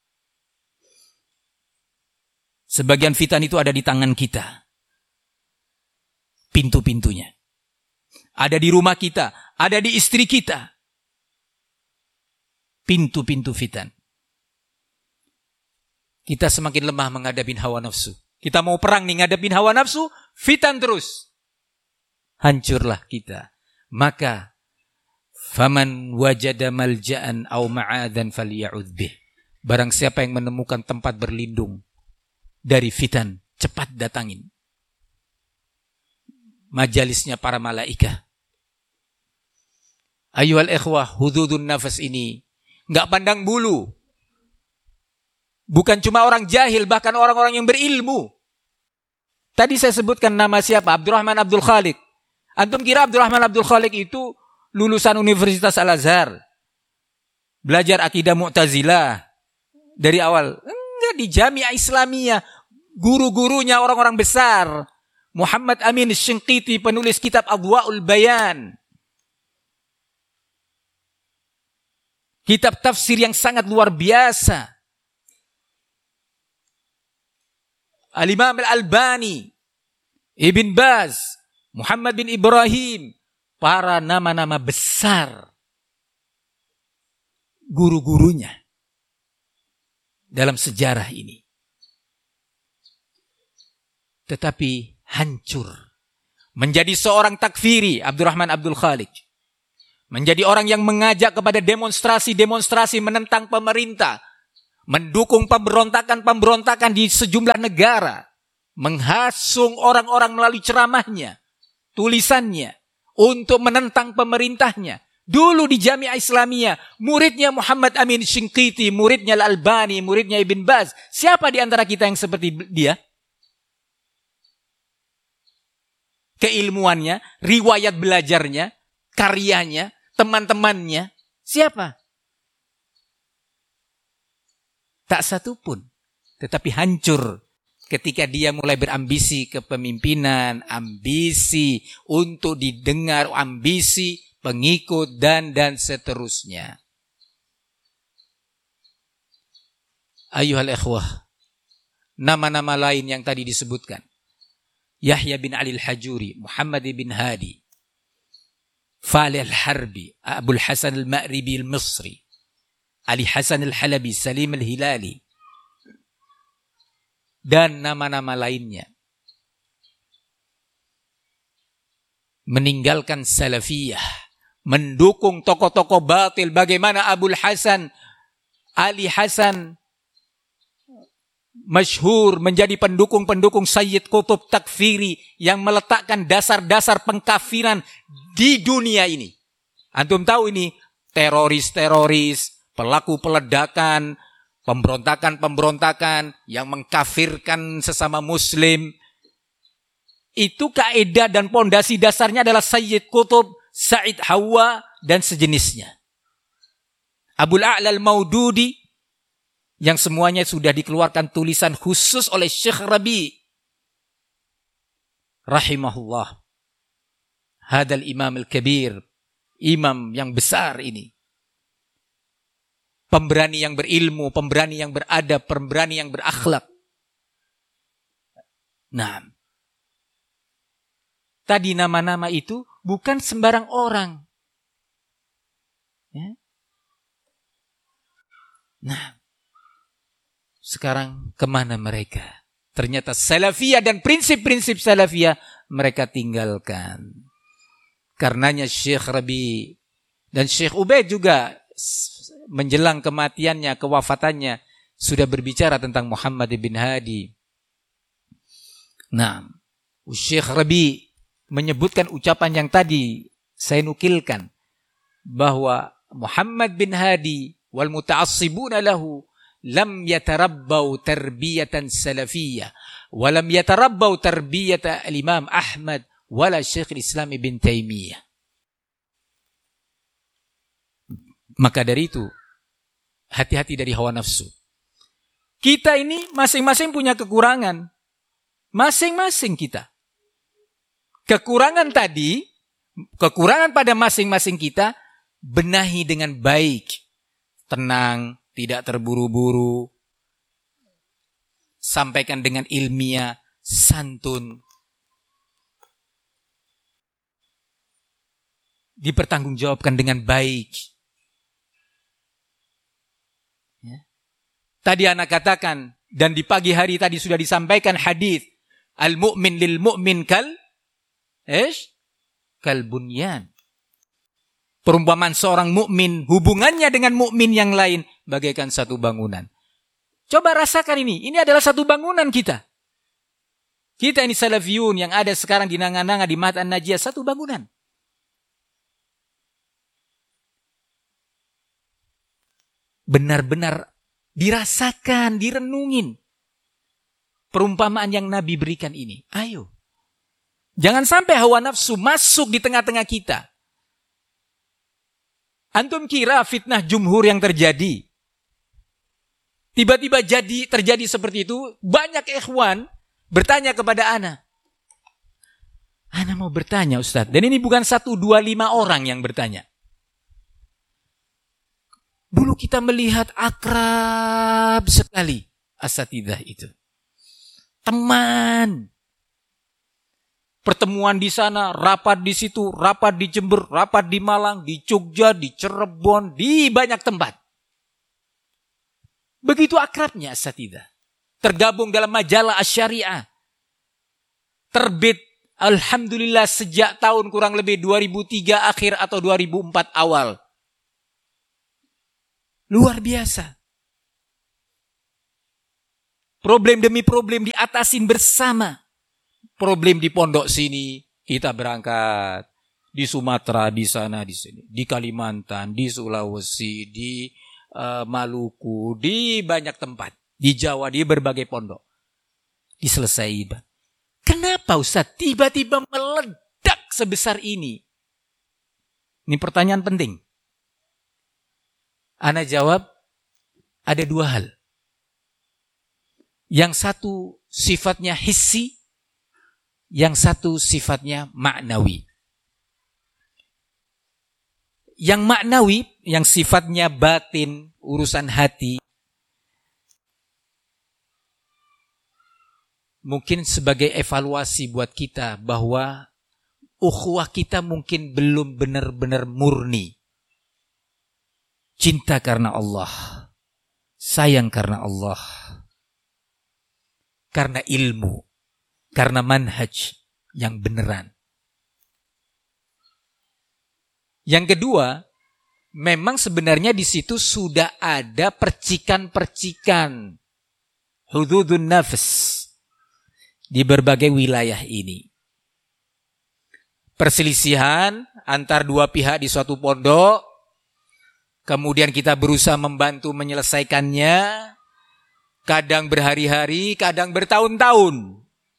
Sebagian fitan itu ada di tangan kita. Pintu-pintunya. Ada di rumah kita. Ada di istri kita. Pintu-pintu fitan. Kita semakin lemah menghadapi hawa nafsu. Kita mau perang nih ngadepin hawa nafsu. Fitan terus. Hancurlah kita. Maka faman wajada malja'an aw ma'adan falya'udz bih. Barang siapa yang menemukan tempat berlindung dari fitan, cepat datangin. Majalisnya para malaikat. Ayyuhal ikhwah, hududun nafas ini enggak pandang bulu. Bukan cuma orang jahil, bahkan orang-orang yang berilmu. Tadi saya sebutkan nama siapa? Abdurrahman Abdul Khaliq. Antum kira Abdurrahman Abdul Khaliq itu lulusan Universitas Al-Azhar. Belajar akidah Mu'tazilah dari awal. Enggak, di Jami'ah Islamiyah. Guru-gurunya orang-orang besar. Muhammad Amin Shinqiti, penulis kitab Adwa'ul Bayan. Kitab tafsir yang sangat luar biasa. Al-Imam Al-Albani, Ibn Baz, Muhammad bin Ibrahim, para nama-nama besar guru-gurunya dalam sejarah ini. Tetapi hancur. Menjadi seorang takfiri, Abdurrahman Abdul Khaliq. Menjadi orang yang mengajak kepada demonstrasi-demonstrasi menentang pemerintah. mendukung pemberontakan-pemberontakan di sejumlah negara, menghasung orang-orang melalui ceramahnya, tulisannya, untuk menentang pemerintahnya. Dulu di Jami'ah Islamiyah, muridnya Muhammad Amin Shinqiti, muridnya Al-Albani, muridnya Ibn Baz. Siapa di antara kita yang seperti dia? Keilmuannya, riwayat belajarnya, karyanya, teman-temannya, siapa? Tak satu pun. Tetapi hancur ketika dia mulai berambisi kepemimpinan, ambisi untuk didengar, ambisi pengikut dan seterusnya. Ayuhal ikhwah, nama-nama lain yang tadi disebutkan. Yahya bin Ali al-Hajuri, Muhammad bin Hadi, Fali al-Harbi, Abul Hasan al-Ma'ribi al-Misri, Ali Hasan al-Halabi, Salim al-Hilali, dan nama-nama lainnya. Meninggalkan salafiyah, mendukung tokoh-tokoh batil. Bagaimana Abul Hasan, Ali Hasan, masyhur menjadi pendukung-pendukung Sayyid Qutb Takfiri yang meletakkan dasar-dasar pengkafiran di dunia ini. Antum tahu ini, teroris-teroris, pelaku peledakan, pemberontakan-pemberontakan yang mengkafirkan sesama muslim. Itu kaidah dan pondasi dasarnya adalah Sayyid Qutb, Said Hawa, dan sejenisnya. Abul A'la al-Maududi, yang semuanya sudah dikeluarkan tulisan khusus oleh Syekh Rabi rahimahullah. Hadal imam al-kabir, imam yang besar ini. Pemberani yang berilmu, pemberani yang beradab, pemberani yang berakhlak. Nah, tadi nama-nama itu bukan sembarang orang. Ya. Nah, sekarang kemana mereka? Ternyata salafiyah dan prinsip-prinsip salafiyah mereka tinggalkan. Karenanya Syekh Rabi dan Syekh Ubaid juga menjelang kematiannya, kewafatannya, sudah berbicara tentang Muhammad bin Hadi. Nah, Syekh Rabi menyebutkan ucapan yang tadi saya nukilkan, bahwa Muhammad bin Hadi wal muta'assibuna lahu lam yatarabbau tarbiyatan salafiyah wa lam yatarabbau tarbiyata al-Imam Ahmad wala Syekh Islam Ibn Taimiyah. Maka dari itu, hati-hati dari hawa nafsu. Kita ini masing-masing punya kekurangan. Masing-masing kita. Kekurangan tadi, kekurangan pada masing-masing kita, benahi dengan baik. Tenang, tidak terburu-buru. Sampaikan dengan ilmiah, santun. Dipertanggungjawabkan dengan baik. Ya. Tadi anak katakan, dan di pagi hari tadi sudah disampaikan hadis, al-mu'min lil mu'min kal bunyan. Perumpamaan seorang mukmin, hubungannya dengan mukmin yang lain bagaikan satu bangunan. Coba rasakan ini adalah satu bangunan kita. Kita ini salafiyun yang ada sekarang di Nanga-Nanga, di Mahat An-Najiyah, satu bangunan. Benar-benar dirasakan, direnungin perumpamaan yang Nabi berikan ini. Ayo. Jangan sampai hawa nafsu masuk di tengah-tengah kita. Antum kira fitnah jumhur yang terjadi, tiba-tiba terjadi seperti itu, banyak ikhwan bertanya kepada ana. Ana mau bertanya Ustaz, dan ini bukan 1, 2, 5 orang yang bertanya. Dulu kita melihat akrab sekali asatidzah itu. Teman. Pertemuan di sana, rapat di situ, rapat di Jember, rapat di Malang, di Jogja, di Cirebon, di banyak tempat. Begitu akrabnya asatidzah. Tergabung dalam majalah Asy-Syariah. Terbit alhamdulillah sejak tahun kurang lebih 2003 akhir atau 2004 awal. Luar biasa. Problem demi problem diatasin bersama. Problem di pondok sini, kita berangkat. Di Sumatera, di sana, di sini. Di Kalimantan, di Sulawesi, di Maluku, di banyak tempat. Di Jawa, di berbagai pondok. Diselesai. Kenapa Ustaz tiba-tiba meledak sebesar ini? Ini pertanyaan penting. Ana jawab, ada dua hal. Yang satu sifatnya hissi, yang satu sifatnya maknawi. Yang maknawi, yang sifatnya batin, urusan hati, mungkin sebagai evaluasi buat kita bahwa ukhuwah kita mungkin belum benar-benar murni. Cinta karena Allah, sayang karena Allah, karena ilmu, karena manhaj yang beneran. Yang kedua, memang sebenarnya di situ sudah ada percikan-percikan hududun nafs di berbagai wilayah ini. Perselisihan antar dua pihak di suatu pondok, kemudian kita berusaha membantu menyelesaikannya, kadang berhari-hari, kadang bertahun-tahun.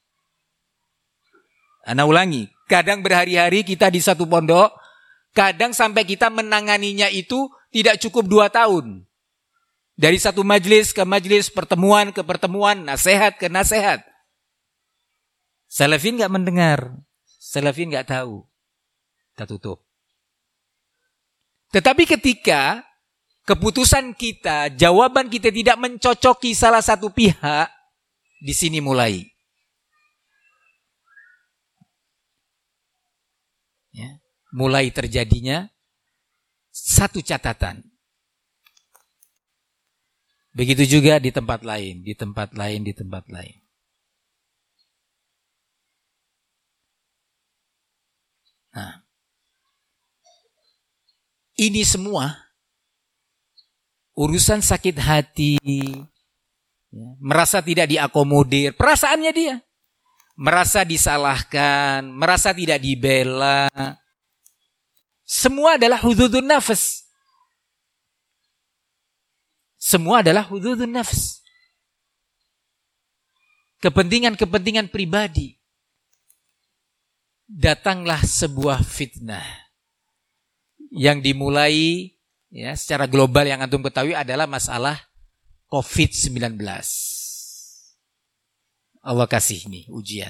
Ana ulangi, kadang berhari-hari kita di satu pondok, kadang sampai kita menanganinya itu tidak cukup 2 tahun. Dari satu majelis ke majelis, pertemuan ke pertemuan, nasihat ke nasihat. Salafin gak mendengar, salafin gak tahu. Kita tutup. Tetapi ketika keputusan kita, jawaban kita tidak mencocoki salah satu pihak, di sini mulai. Ya, mulai terjadinya satu catatan. Begitu juga di tempat lain, di tempat lain, di tempat lain. Nah, ini semua urusan sakit hati, ya, merasa tidak diakomodir, perasaannya dia. Merasa disalahkan, merasa tidak dibela. Semua adalah hududun nafs. Semua adalah hududun nafs. Kepentingan-kepentingan pribadi. Datanglah sebuah fitnah yang dimulai ya secara global yang antum ketahui adalah masalah COVID-19. Allah kasih nih ujian.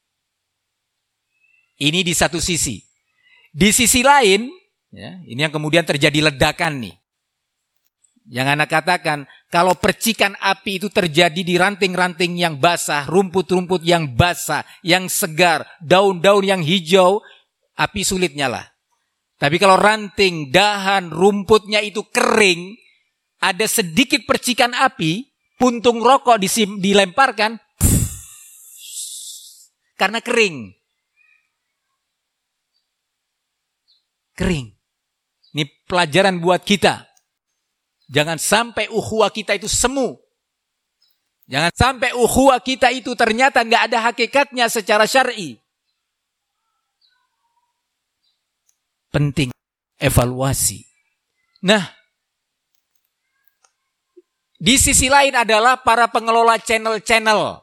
Ini di satu sisi. Di sisi lain, ya, ini yang kemudian terjadi ledakan nih. Yang anak katakan, kalau percikan api itu terjadi di ranting-ranting yang basah, rumput-rumput yang basah, yang segar, daun-daun yang hijau, api sulit nyala. Tapi kalau ranting, dahan, rumputnya itu kering, ada sedikit percikan api, puntung rokok dilemparkan, karena kering. Kering. Ini pelajaran buat kita. Jangan sampai ukhuwah kita itu semu. Jangan sampai ukhuwah kita itu ternyata nggak ada hakikatnya secara syar'i. Penting evaluasi. Nah, di sisi lain adalah para pengelola channel-channel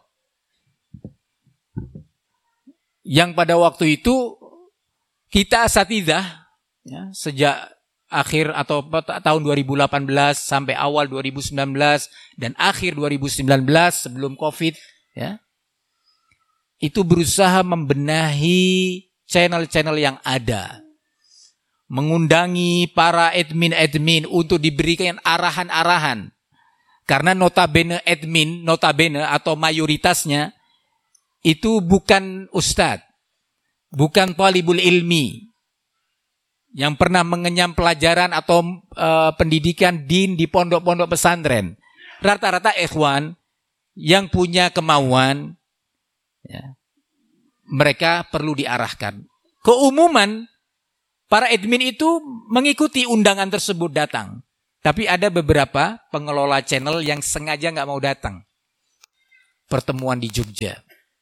yang pada waktu itu kita asatidzah ya, sejak akhir atau tahun 2018 sampai awal 2019 dan akhir 2019 sebelum COVID ya, itu berusaha membenahi channel-channel yang ada, mengundangi para admin-admin untuk diberikan arahan-arahan, karena notabene admin, notabene atau mayoritasnya itu bukan ustadz, bukan talibul ilmi yang pernah mengenyam pelajaran atau pendidikan din di pondok-pondok pesantren. Rata-rata ikhwan yang punya kemauan, ya, mereka perlu diarahkan. Keumuman para admin itu mengikuti undangan tersebut datang. Tapi ada beberapa pengelola channel yang sengaja nggak mau datang. pertemuan di Jogja.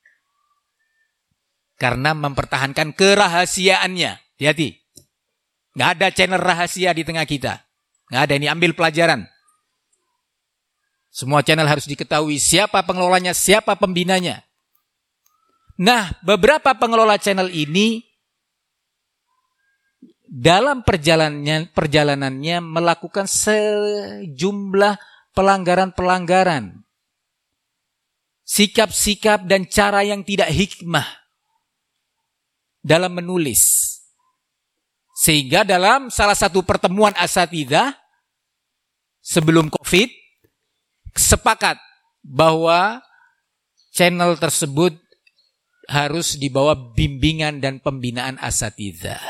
Karena mempertahankan kerahasiaannya. Hati-hati. Nggak ada channel rahasia di tengah kita. Nggak ada, ini ambil pelajaran. Semua channel harus diketahui siapa pengelolanya, siapa pembinanya. Nah, beberapa pengelola channel ini dalam perjalanannya melakukan sejumlah pelanggaran-pelanggaran. Sikap-sikap dan cara yang tidak hikmah dalam menulis. Sehingga dalam salah satu pertemuan asatidzah sebelum COVID, sepakat bahwa channel tersebut harus di bawah bimbingan dan pembinaan asatidzah.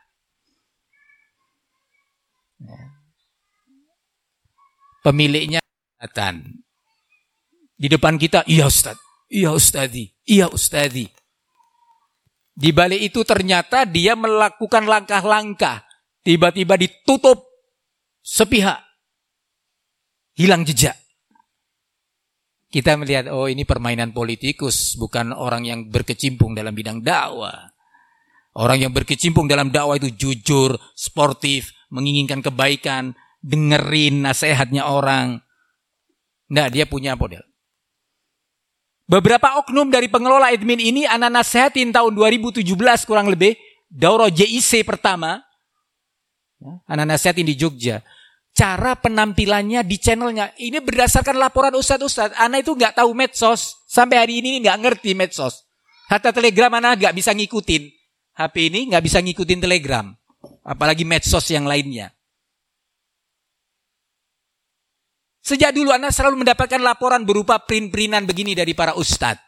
Pemiliknya di depan kita, iya Ustaz, iya Ustazi, iya Ustazi. Di balik itu ternyata dia melakukan langkah-langkah, tiba-tiba ditutup sepihak, hilang jejak. Kita melihat, oh ini permainan politikus, bukan orang yang berkecimpung dalam bidang dakwah. Orang yang berkecimpung dalam dakwah itu jujur, sportif, menginginkan kebaikan, dengerin nasihatnya orang. Nah, dia punya model. Beberapa oknum dari pengelola admin ini anak nasihatin tahun 2017 kurang lebih, Daurah JIC pertama, anak nasihatin di Jogja. Cara penampilannya di channelnya, ini berdasarkan laporan ustadz-ustadz. Anak itu nggak tahu medsos, sampai hari ini nggak ngerti medsos. Hatta Telegram anak nggak bisa ngikutin. HP ini nggak bisa ngikutin Telegram, apalagi medsos yang lainnya. Sejak dulu anak selalu mendapatkan laporan berupa print-printan begini dari para ustadz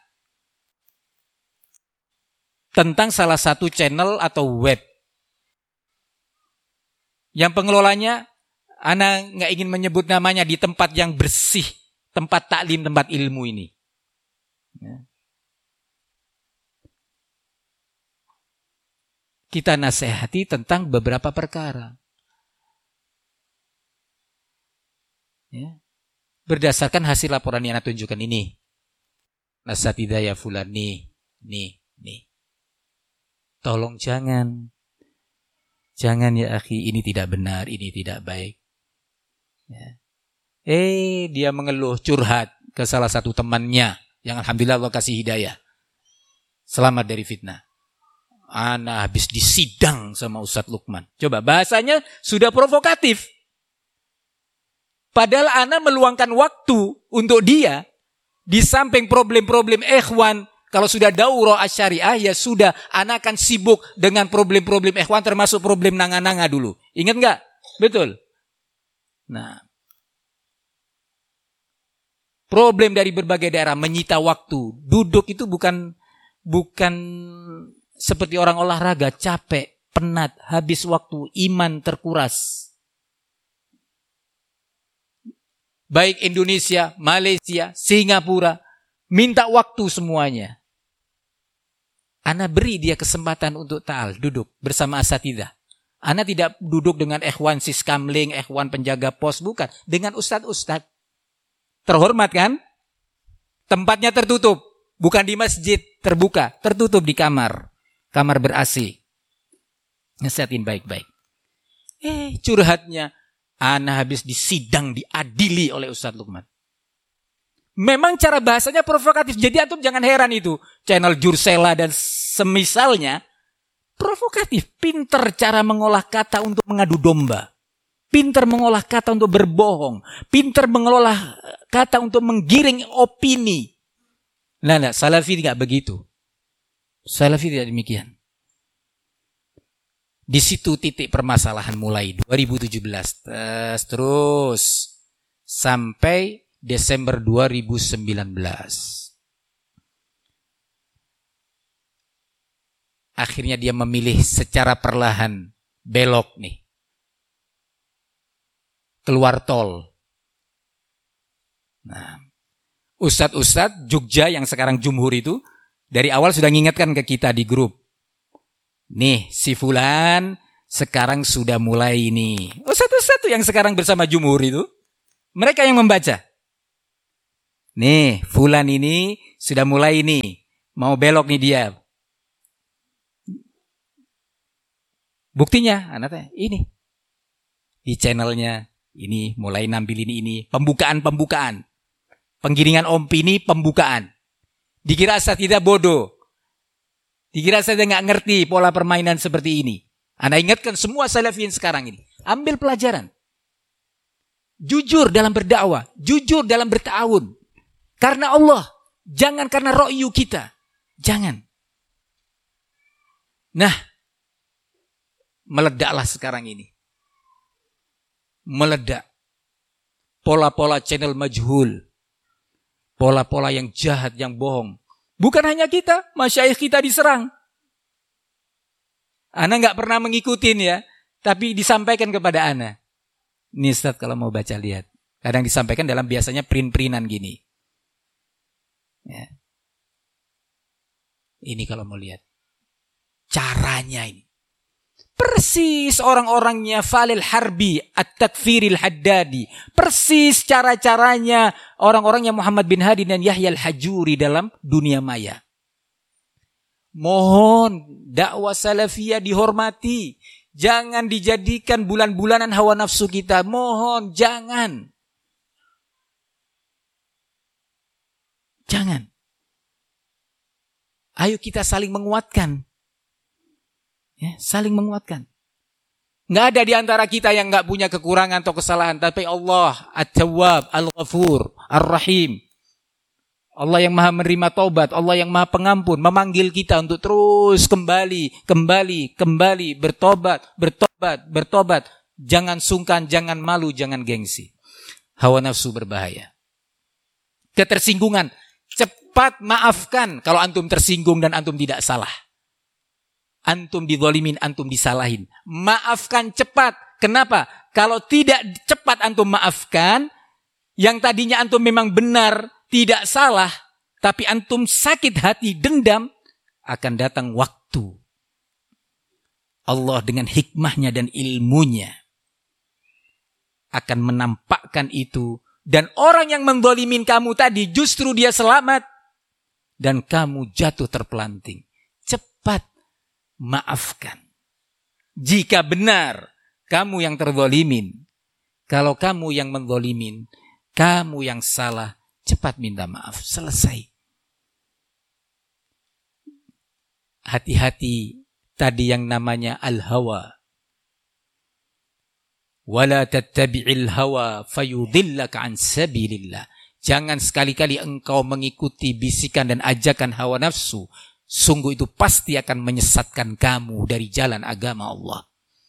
tentang salah satu channel atau web yang pengelolanya, anak nggak ingin menyebut namanya, di tempat yang bersih, tempat taklim, tempat ilmu ini. Kita nasihati tentang beberapa perkara. Ya. Berdasarkan hasil laporan yang anak tunjukkan ini. Nasatidzah ya fulan, nih. Tolong jangan ya akhi, ini tidak benar, ini tidak baik. Ya. Dia mengeluh, curhat ke salah satu temannya yang alhamdulillah Allah kasih hidayah. Selamat dari fitnah. Ana habis disidang sama Ustadz Lukman. Coba bahasanya sudah provokatif. Padahal ana meluangkan waktu untuk dia, di samping problem-problem ikhwan. Kalau sudah daurah asyariah, ya sudah, ana akan sibuk dengan problem-problem ikhwan, termasuk problem nanga-nanga dulu. Ingat nggak? Betul. Nah, problem dari berbagai daerah menyita waktu. Duduk itu bukan seperti orang olahraga, capek, penat, habis waktu, iman terkuras. Baik Indonesia, Malaysia, Singapura, minta waktu semuanya. Ana beri dia kesempatan untuk ta'al, duduk bersama asatidzah. Ana tidak duduk dengan ikhwan siskamling, ikhwan penjaga pos, bukan. Dengan ustadz-ustadz. Terhormat kan? Tempatnya tertutup. Bukan di masjid, terbuka. Tertutup di kamar. Kamar ber-AC. Nasihatin baik-baik. Curhatnya. Ana habis disidang, diadili oleh Ustadz Lukman. Memang cara bahasanya provokatif. Jadi antum jangan heran itu. Channel Jursela dan semisalnya provokatif. Pinter cara mengolah kata untuk mengadu domba. Pinter mengolah kata untuk berbohong. Pinter mengolah kata untuk menggiring opini. Nah, Salafi tidak begitu. Salafi tidak demikian. Di situ titik permasalahan mulai 2017 terus sampai Desember 2019. Akhirnya dia memilih secara perlahan belok nih. Keluar tol. Nah, ustadz-ustadz Jogja yang sekarang jumhur itu dari awal sudah mengingatkan ke kita di grup. Nih, si fulan sekarang sudah mulai ini. Ustadz-ustadz yang sekarang bersama jumhur itu, mereka yang membaca. Nih, fulan ini sudah mulai nih, mau belok nih dia. Buktinya, anaknya ini. Di channelnya, ini mulai nampilin ini. Pembukaan. Penggiringan opini, pembukaan. Dikira saya tidak bodoh. Dikira saya nggak ngerti pola permainan seperti ini. Anda ingatkan semua salafiyin sekarang ini. Ambil pelajaran. Jujur dalam berdakwah. Jujur dalam berta'awun. Karena Allah. Jangan karena ro'yu kita. Jangan. Nah. Meledaklah sekarang ini. Meledak. Pola-pola channel majhul. Pola-pola yang jahat, yang bohong. Bukan hanya kita, masyayikh kita diserang. Ana nggak pernah mengikutin ya, tapi disampaikan kepada ana. Ini Ustaz kalau mau baca lihat. Kadang disampaikan dalam biasanya print-printan gini. Ya. Ini kalau mau lihat. Caranya ini. Persis orang-orangnya Falil Harbi, At-Takfiril Haddadi. Persis cara-caranya orang-orangnya Muhammad bin Hadi dan Yahya Al-Hajuri dalam dunia maya. Mohon dakwah salafiyah dihormati. Jangan dijadikan bulan-bulanan hawa nafsu kita. Mohon, jangan. Jangan. Ayo kita saling menguatkan. Ya, saling menguatkan. Nggak ada di antara kita yang nggak punya kekurangan atau kesalahan, tapi Allah At-Tawwab, Al-Ghafur, Ar-Rahim. Allah yang Maha menerima taubat, Allah yang Maha pengampun, memanggil kita untuk terus kembali bertobat. Jangan sungkan, jangan malu, jangan gengsi. Hawa nafsu berbahaya. Ketersinggungan, cepat maafkan kalau antum tersinggung dan antum tidak salah. Antum dizalimin, antum disalahin. Maafkan cepat. Kenapa? Kalau tidak cepat antum maafkan, yang tadinya antum memang benar, tidak salah, tapi antum sakit hati, dendam, akan datang waktu. Allah dengan hikmahnya dan ilmunya akan menampakkan itu. Dan orang yang menzalimin kamu tadi, justru dia selamat. Dan kamu jatuh terpelanting. Cepat. Maafkan. Jika benar kamu yang terzalimin, kalau kamu yang menzalimin, kamu yang salah, cepat minta maaf. Selesai. Hati-hati tadi yang namanya al-hawa. Wala tattabi'il hawa fayudillaka an sabilillah. Jangan sekali-kali engkau mengikuti bisikan dan ajakan hawa nafsu. Sungguh itu pasti akan menyesatkan kamu dari jalan agama Allah.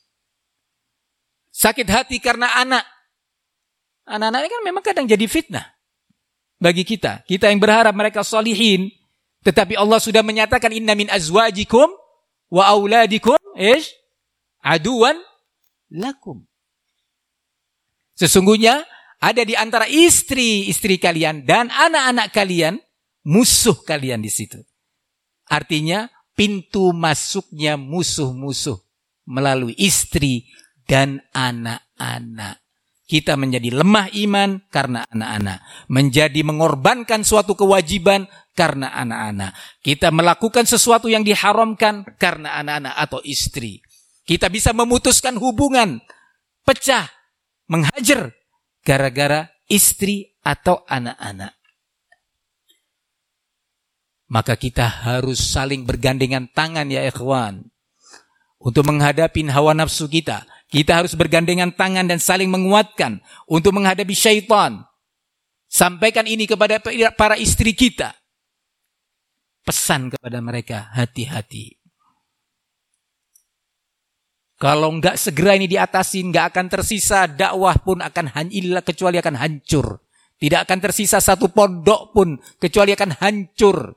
Sakit hati karena anak. Anak-anak ini kan memang kadang jadi fitnah bagi kita. Kita yang berharap mereka sholihin. Tetapi Allah sudah menyatakan inna min azwajikum wa auladikum aduwan lakum. Sesungguhnya ada di antara istri-istri kalian dan anak-anak kalian musuh kalian di situ. Artinya pintu masuknya musuh-musuh melalui istri dan anak-anak. Kita menjadi lemah iman karena anak-anak. Menjadi mengorbankan suatu kewajiban karena anak-anak. Kita melakukan sesuatu yang diharamkan karena anak-anak atau istri. Kita bisa memutuskan hubungan, pecah, menghajar gara-gara istri atau anak-anak. Maka kita harus saling bergandengan tangan ya ikhwan. Untuk menghadapi hawa nafsu kita. Kita harus bergandengan tangan dan saling menguatkan. Untuk menghadapi syaitan. Sampaikan ini kepada para istri kita. Pesan kepada mereka, hati-hati. Kalau enggak segera ini diatasi, enggak akan tersisa dakwah pun akan kecuali akan hancur. Tidak akan tersisa satu pondok pun kecuali akan hancur.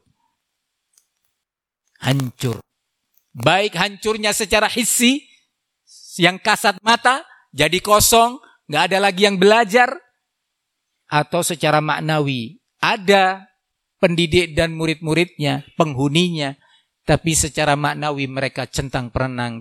Hancur. Baik hancurnya secara hissi, yang kasat mata, jadi kosong, nggak ada lagi yang belajar, atau secara maknawi, ada pendidik dan murid-muridnya, penghuninya, tapi secara maknawi mereka centang perenang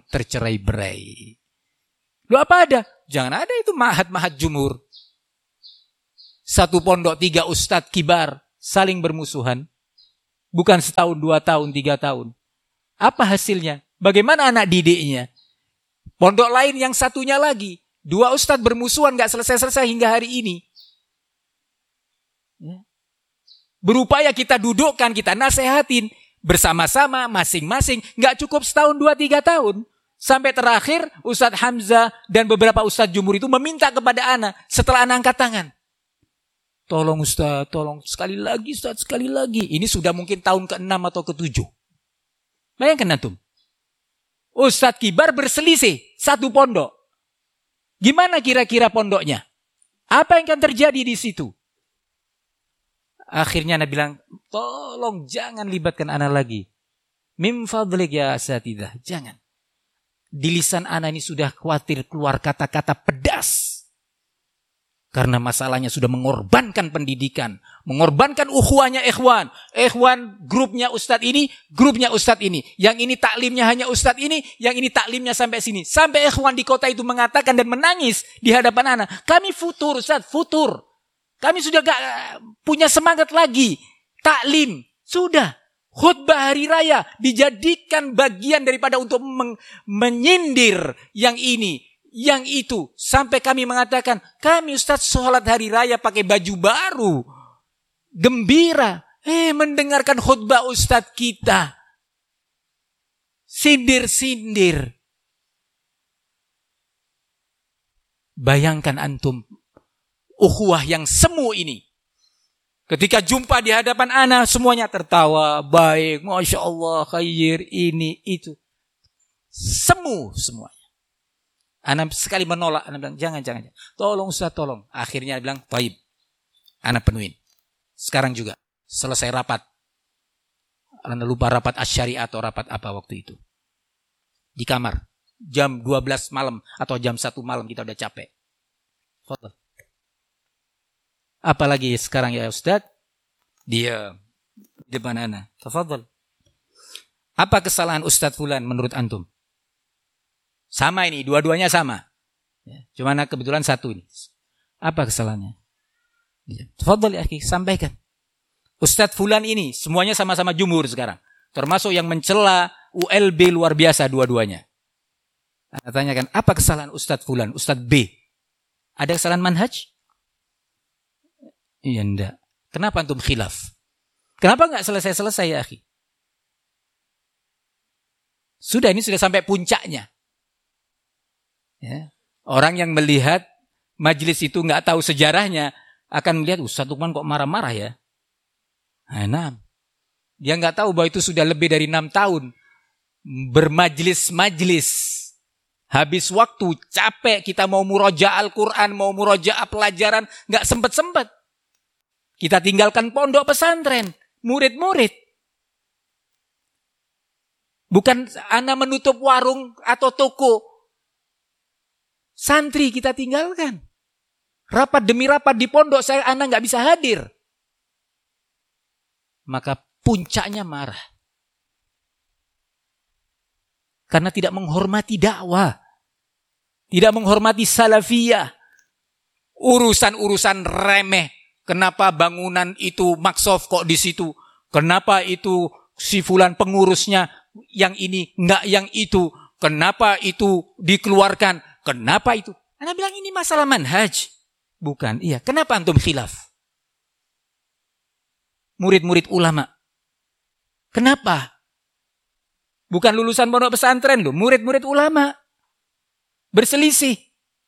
tercerai-berai. Lu apa ada? Jangan ada itu mahat-mahat jumhur. Satu pondok 3 ustadz kibar saling bermusuhan. Bukan setahun, 2 tahun, 3 tahun. Apa hasilnya? Bagaimana anak didiknya? Pondok lain yang satunya lagi. 2 ustadz bermusuhan gak selesai-selesai hingga hari ini. Berupaya kita dudukkan, kita nasehatin. Bersama-sama, masing-masing. Gak cukup setahun, 2, 3 tahun. Sampai terakhir Ustadz Hamzah dan beberapa ustadz jumhur itu meminta kepada ana setelah ana angkat tangan. Tolong Ustadz, tolong sekali lagi Ustadz, sekali lagi. Ini sudah mungkin tahun ke-6 atau ke-7. Bayangkan antum. Ustadz kibar berselisih satu pondok. Gimana kira-kira pondoknya? Apa yang akan terjadi di situ? Akhirnya ana bilang, tolong jangan libatkan ana lagi. Min fadlik ya asatidzah, jangan. Di lisan ana ini sudah khawatir keluar kata-kata pedas. Karena masalahnya sudah mengorbankan pendidikan. Mengorbankan ukhuwahnya ikhwan. Ikhwan grupnya ustadz ini, grupnya ustadz ini. Yang ini taklimnya hanya ustadz ini, yang ini taklimnya sampai sini. Sampai ikhwan di kota itu mengatakan dan menangis di hadapan ana. Kami futur ustadz, futur. Kami sudah gak punya semangat lagi. Taklim, sudah. Khutbah hari raya dijadikan bagian daripada untuk menyindir yang ini. Yang itu, sampai kami mengatakan, kami Ustaz sholat hari raya pakai baju baru. Gembira. Mendengarkan khutbah Ustaz kita. Sindir-sindir. Bayangkan antum, ukhuwah yang semu ini. Ketika jumpa di hadapan ana, semuanya tertawa, baik, Masya Allah, khair, ini, itu. Semu semuanya. Ana sekali menolak, ana bilang jangan. Tolong Ustaz, tolong. Akhirnya bilang, baik. Ana penuhin. Sekarang juga selesai rapat. Ana lupa rapat asyariah atau rapat apa waktu itu. Di kamar. Jam 12 malam atau jam 1 malam kita udah capek. Fadhal. Apalagi sekarang ya Ustaz? Dia di depan ana. Tafadhal. Apa kesalahan Ustaz fulan menurut antum? Sama ini, dua-duanya sama. Ya, cuma kebetulan satu ini. Apa kesalahannya? Ya. Tafadhal ya akhi, sampaikan. Ustadz fulan ini, semuanya sama-sama jumhur sekarang. Termasuk yang mencela ULB luar biasa dua-duanya. Saya tanyakan, apa kesalahan Ustadz fulan, Ustadz B? Ada kesalahan manhaj? Iya enggak. Kenapa antum khilaf? Kenapa enggak selesai-selesai ya akhi? Sudah, ini sudah sampai puncaknya. Ya. Orang yang melihat majelis itu nggak tahu sejarahnya akan melihat Ustaz Lukman kok marah-marah ya. Nah, dia nggak tahu bahwa itu sudah lebih dari 6 tahun bermajlis-majlis. Habis waktu capek kita mau murojaah Al-Quran, mau murojaah pelajaran nggak sempet-sempet. Kita tinggalkan pondok pesantren, murid-murid. Bukan ana menutup warung atau toko. Santri kita tinggalkan. Rapat demi rapat di pondok ana nggak bisa hadir. Maka puncaknya marah. Karena tidak menghormati dakwah. Tidak menghormati salafiyah. Urusan-urusan remeh. Kenapa bangunan itu maksof kok di situ? Kenapa itu si fulan pengurusnya yang ini enggak yang itu? Kenapa itu dikeluarkan? Kenapa itu? Anda bilang ini masalah manhaj. Bukan, iya. Kenapa antum khilaf? Murid-murid ulama. Kenapa? Bukan lulusan pondok pesantren loh, murid-murid ulama. Berselisih.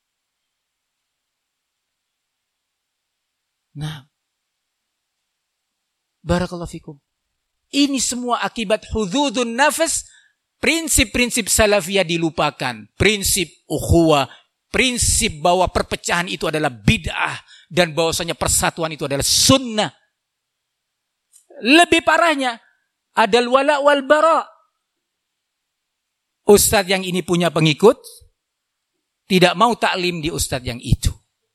Nah. Barakallahu fikum. Ini semua akibat hududun nafas. Prinsip-prinsip salafiyah dilupakan. Prinsip ukhuwah. Prinsip bahwa perpecahan itu adalah bid'ah. Dan bahwasanya persatuan itu adalah sunnah. Lebih parahnya. Ada wala wal bara. Ustadz yang ini punya pengikut. Tidak mau taklim di ustadz yang itu.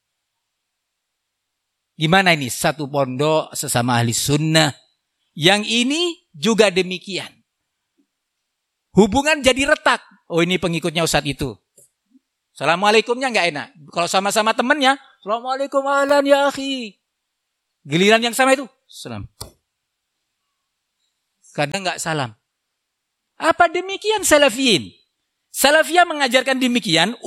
Gimana ini? Satu pondok sesama ahli sunnah. Yang ini juga demikian. Hubungan jadi retak. Oh ini pengikutnya ustadz itu. Assalamualaikumnya nggak enak. Kalau sama-sama temennya, Assalamualaikum ahlan ya akhi. Giliran yang sama itu, salam. Kadang nggak salam. Apa demikian salafiyin? Salafiyah mengajarkan demikian